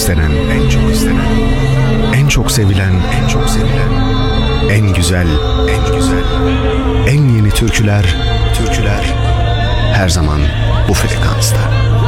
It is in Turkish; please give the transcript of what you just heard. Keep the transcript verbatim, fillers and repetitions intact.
istenen, en çok istenen, en çok sevilen, en çok sevilen, en güzel, en güzel, en yeni türküler, türküler her zaman bu frekansta.